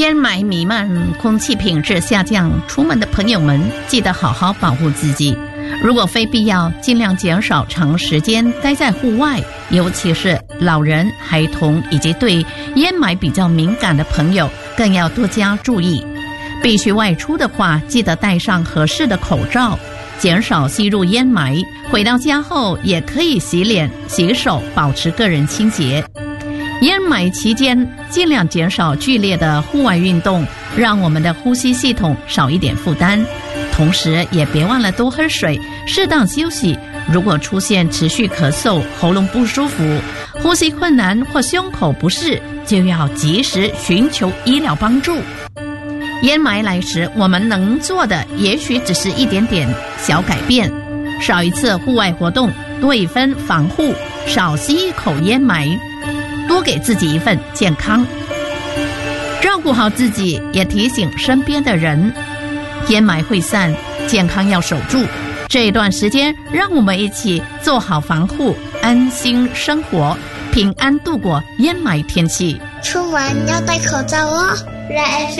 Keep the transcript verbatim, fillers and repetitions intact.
烟霾弥漫，空气品质下降，出门的朋友们记得好好保护自己。如果非必要，尽量减少长时间待在户外，尤其是老人、孩童以及对烟霾比较敏感的朋友，更要多加注意。必须外出的话，记得戴上合适的口罩，减少吸入烟霾。回到家后，也可以洗脸、洗手，保持个人清洁。烟霾期间，尽量减少剧烈的户外运动，让我们的呼吸系统少一点负担。同时，也别忘了多喝水，适当休息。如果出现持续咳嗽、喉咙不舒服、呼吸困难或胸口不适，就要及时寻求医疗帮助。烟霾来时，我们能做的也许只是一点点小改变，少一次户外活动，多一分防护，少吸一口烟霾，多给自己一份健康。照顾好自己，也提醒身边的人，烟霾会散，健康要守住。这一段时间，让我们一起做好防护，安心生活，平安度过烟霾天气。 出门要戴口罩哦。来